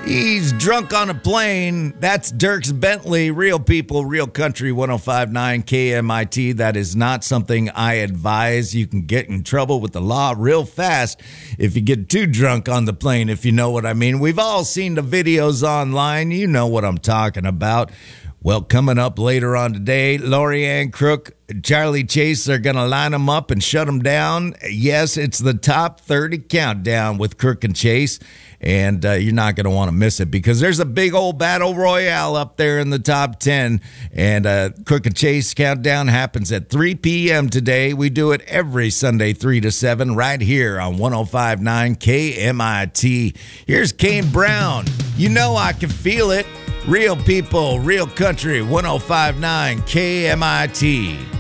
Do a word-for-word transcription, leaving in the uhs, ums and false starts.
He's drunk on a plane. That's Dierks Bentley. Real people, real country, one oh five point nine K M I T. That is not something I advise. You can get in trouble with the law real fast if you get too drunk on the plane, if you know what I mean. We've all seen the videos online. You know what I'm talking about. Well, coming up later on today, Lori-Ann Crook, Charlie Chase are going to line them up and shut them down. Yes, it's the top thirty countdown with Crook and Chase, and uh, you're not going to want to miss it because there's a big old battle royale up there in the top ten, and uh, Crook and Chase countdown happens at three p.m. today. We do it every Sunday, three to seven, right here on one oh five point nine K M I T. Here's Kane Brown. You know I can feel it. Real people, real country, one oh five point nine K M I T.